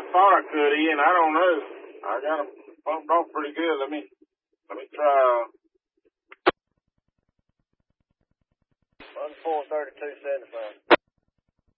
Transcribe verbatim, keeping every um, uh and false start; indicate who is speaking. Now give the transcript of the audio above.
Speaker 1: thought I could, Ian. I don't know. I got them pumped off pretty good. Let me, let me try. One four thirty two seventy five.